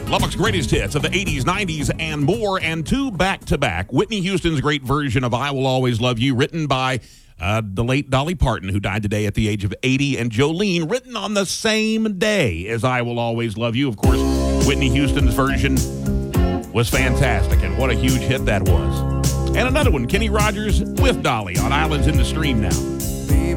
Lubbock's greatest hits of the 80s, 90s, and more, and two back-to-back. Whitney Houston's great version of I Will Always Love You, written by the late Dolly Parton, who died today at the age of 80, and Jolene, written on the same day as I Will Always Love You. Of course, Whitney Houston's version was fantastic, and what a huge hit that was. And another one, Kenny Rogers with Dolly on Islands in the Stream now.